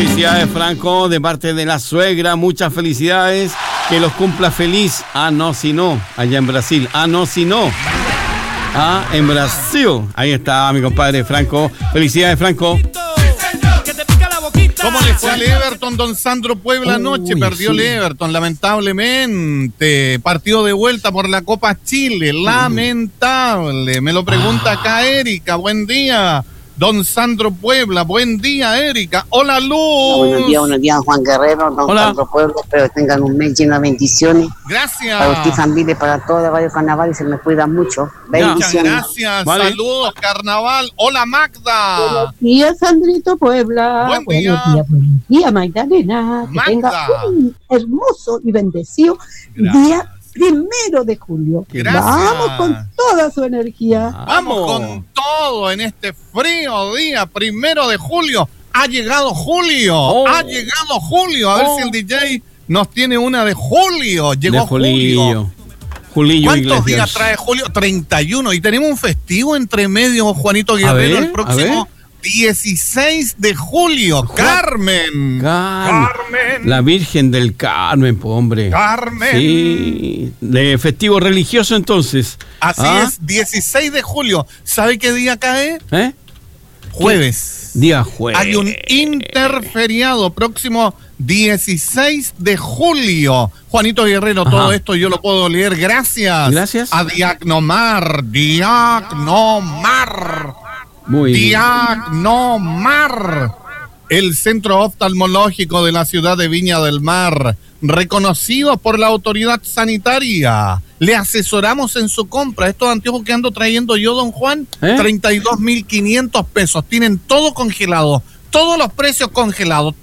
felicidades, Franco, de parte de la suegra. Muchas felicidades. Que los cumpla feliz. Ah, no, si no. Allá en Brasil. Ah, no, si no. Ah, en Brasil. Ahí está mi compadre Franco. Felicidades, Franco. ¿Cómo le fue al Everton, don Sandro Puebla, anoche? Perdió el Everton, lamentablemente. Partido de vuelta por la Copa Chile, lamentable. Me lo pregunta acá Erika, buen día. Don Sandro Puebla, buen día, Erika. Hola, Luz. Buenos días, Juan Guerrero, don Hola. Sandro Puebla. Espero que tengan un mes lleno de bendiciones. Gracias. Para usted, familia, para toda Radio Carnaval, y se me cuida mucho. Muchas Bendiciones. gracias. Vale. Saludos, Carnaval. Hola, Magda. Buenos días, Sandrito Puebla. Buen día. Buenos días, Magdalena. Que Magda. tenga un hermoso y bendecido Gracias. día 1 de julio. Gracias. Vamos con toda su energía. Vamos con todo en este frío día, 1 de julio. Ha llegado Julio. Ha llegado Julio. A ver si el DJ nos tiene una de Julio. Llegó De Julio. Julio ¿Cuántos Iglesias. días trae Julio? 31. Y tenemos un festivo entre medio, Juanito Guerrero, ver, el próximo 16 de julio. Carmen. Carmen. La Virgen del Carmen, po, hombre. Carmen. Sí, de festivo religioso entonces. Así es, 16 de julio. ¿Sabe qué día cae? ¿Eh? Jueves. Día jueves. Hay un interferiado próximo 16 de julio. Juanito Guerrero, todo esto yo lo puedo leer gracias. Gracias. A Diagnomar. Diagnomar. Muy bien. Diagnomar. El centro oftalmológico de la ciudad de Viña del Mar, reconocido por la autoridad sanitaria. Le asesoramos en su compra. Estos anteojos que ando trayendo yo, don Juan, 32.500 pesos. Tienen todo congelado. Todos los precios congelados,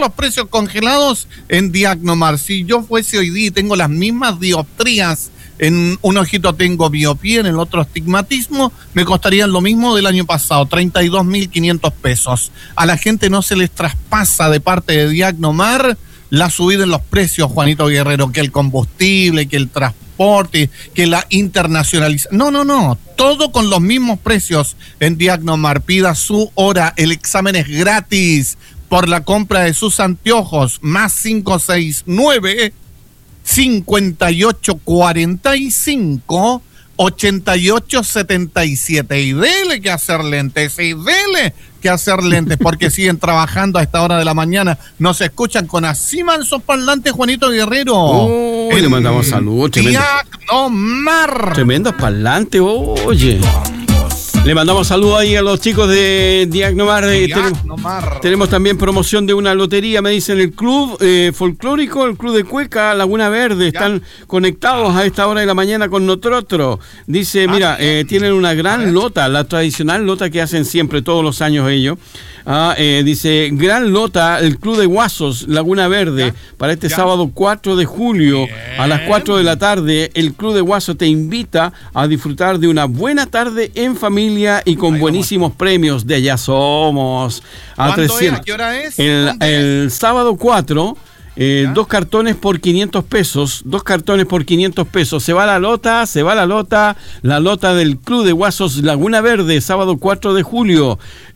en Diagnomar. Si yo fuese hoy día y tengo las mismas dioptrías, en un ojito tengo miopía, en el otro astigmatismo, me costarían lo mismo del año pasado, 32.500 pesos. A la gente no se les traspasa de parte de Diagnomar la subida en los precios, Juanito Guerrero, que el combustible, que el transporte, que la internacionalización. No, todo con los mismos precios en Diagnomar. Pida su hora, el examen es gratis por la compra de sus anteojos, más 569 5845 8877. Y dele que hacer lentes, porque siguen trabajando a esta hora de la mañana. Nos escuchan con así mansos parlantes, Juanito Guerrero. Le mandamos saludos. Diagnomar. Tremendos parlantes, oye. Le mandamos saludos ahí a los chicos de Diagnomar. Tenemos también promoción de una lotería, me dicen, el club folclórico, el club de Cueca, Laguna Verde. Están conectados a esta hora de la mañana con nosotros. Dice, mira, tienen una gran lota, la tradicional lota que hacen siempre, todos los años ellos. Dice, gran lota, el Club de Guasos, Laguna Verde, para este sábado 4 de julio, a las 4 de la tarde. El Club de Guasos te invita a disfrutar de una buena tarde en familia y con buenísimos premios. De allá somos. ¿Cuánto es? ¿A qué hora es? El sábado 4. 2 cartones por 500 pesos. 2 cartones por 500 pesos. Se va la lota. La lota del Club de Guasos Laguna Verde, sábado 4 de julio.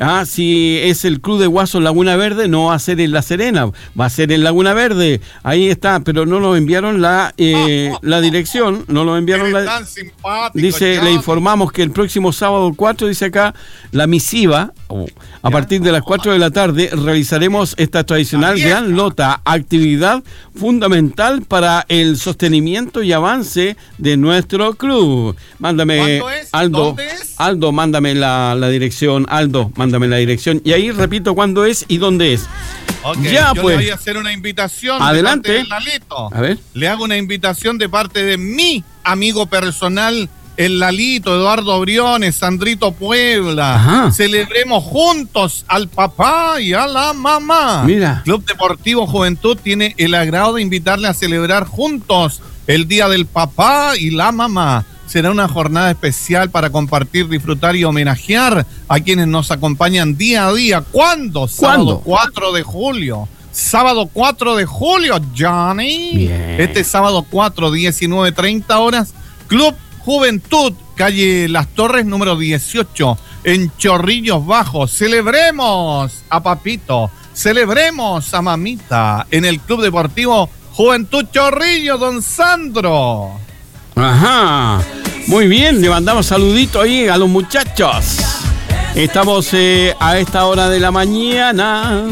Si es el Club de Guasos Laguna Verde, no va a ser en La Serena, va a ser en Laguna Verde. Ahí está, pero no nos enviaron la dirección. No nos enviaron la. Dice, le informamos que el próximo sábado 4, dice acá, la misiva. A partir de las 4 de la tarde realizaremos esta tradicional gran lota, actividad fundamental para el sostenimiento y avance de nuestro club. Mándame, Aldo. ¿Dónde es? Aldo, mándame la dirección. Aldo, mándame la dirección. Y ahí repito cuándo es y dónde es. Ya, yo le voy a hacer una invitación. Adelante. De parte de Lalito. A ver. Le hago una invitación de parte de mi amigo personal, el Lalito, Eduardo Briones, Sandrito Puebla. Ajá. Celebremos juntos al papá y a la mamá. Mira. Club Deportivo Juventud tiene el agrado de invitarle a celebrar juntos el Día del Papá y la Mamá. Será una jornada especial para compartir, disfrutar y homenajear a quienes nos acompañan día a día. ¿Cuándo? Sábado 4 de julio. Sábado 4 de julio, Johnny. Bien. Este sábado 4, 19:30 horas, Club Juventud, calle Las Torres, número 18, en Chorrillos Bajos. Celebremos a papito, Celebremos a mamita en el Club Deportivo Juventud Chorrillo, don Sandro. Ajá, muy bien, le mandamos saludito ahí a los muchachos. Estamos a esta hora de la mañana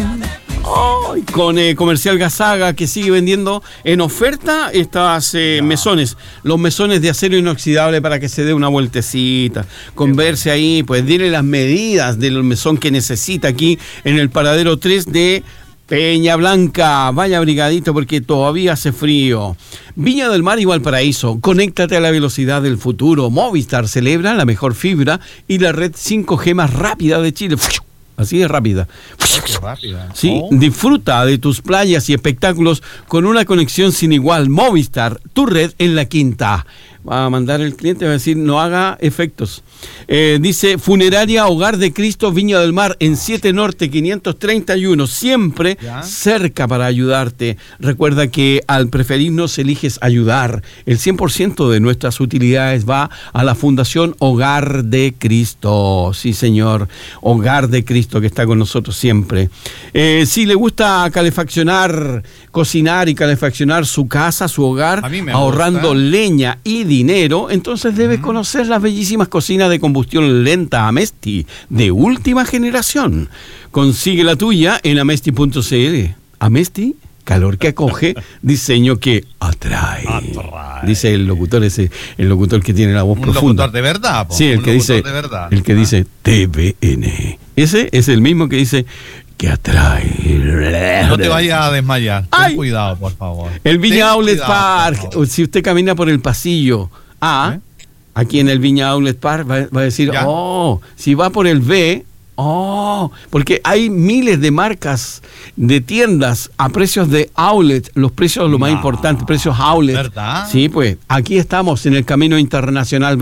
con Comercial Gazaga, que sigue vendiendo en oferta estas mesones, los mesones de acero inoxidable para que se dé una vueltecita, converse ahí, pues dile las medidas del mesón que necesita aquí en el paradero 3 de Peña Blanca. Vaya abrigadito porque todavía hace frío. Viña del Mar y Valparaíso, conéctate a la velocidad del futuro. Movistar celebra la mejor fibra y la red 5G más rápida de Chile. Así de rápida. Sí, disfruta de tus playas y espectáculos con una conexión sin igual. Movistar, tu red en la quinta. Va a mandar el cliente, va a decir, no haga efectos. Dice, Funeraria Hogar de Cristo, Viña del Mar, en 7 Norte 531, siempre cerca para ayudarte. Recuerda que al preferirnos eliges ayudar. El 100% de nuestras utilidades va a la Fundación Hogar de Cristo. Sí, señor, Hogar de Cristo, que está con nosotros siempre. Si le gusta calefaccionar, cocinar y calefaccionar su casa, su hogar, ahorrando leña y dinero, entonces debes conocer las bellísimas cocinas de combustión lenta Amesti, de última generación. Consigue la tuya en amesti.cl. Amesti, calor que acoge, diseño que atrae. Dice el locutor ese, el locutor que tiene la voz profunda. Un locutor de verdad, sí, el que dice TVN. Ese es el mismo que dice que atrae. No te vayas a desmayar. Ten cuidado, por favor. El Viña Outlet Park. Si usted camina por el pasillo aquí en el Viña Outlet Park, va a decir, si va por el B, porque hay miles de marcas de tiendas a precios de outlet, los precios lo más importante, precios outlet. ¿Verdad? Sí, pues aquí estamos en el Camino Internacional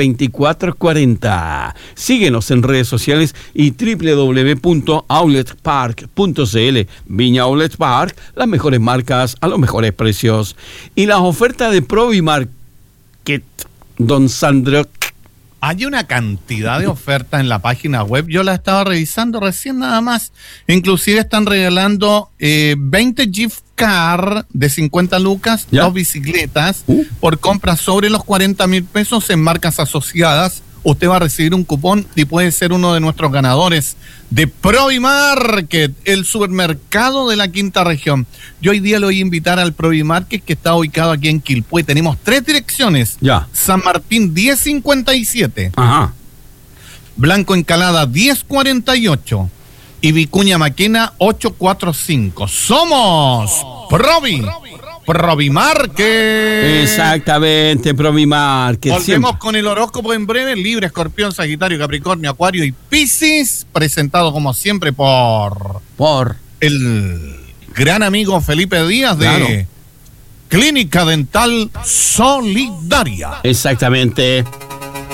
2440. Síguenos en redes sociales y www.outletpark.cl. Viña Outlet Park, las mejores marcas a los mejores precios. Y las ofertas de Provimarket, don Sandro. Hay una cantidad de ofertas en la página web. Yo la estaba revisando recién nada más. Inclusive están regalando 20 gift card de 50 lucas, 2 bicicletas, por compras sobre los 40,000 pesos en marcas asociadas. Usted va a recibir un cupón y puede ser uno de nuestros ganadores de Provimarket, el supermercado de la quinta región. Yo hoy día lo voy a invitar al Provimarket, que está ubicado aquí en Quilpué. Tenemos 3 direcciones. San Martín 1057. Blanco Encalada 1048. Y Vicuña Maquena 845. ¡Somos Provimarket! Exactamente, Provimarket. Volvemos con el horóscopo en breve. Libre, Escorpión, Sagitario, Capricornio, Acuario y Piscis. Presentado como siempre por el gran amigo Felipe Díaz de Clínica Dental Solidaria. Exactamente.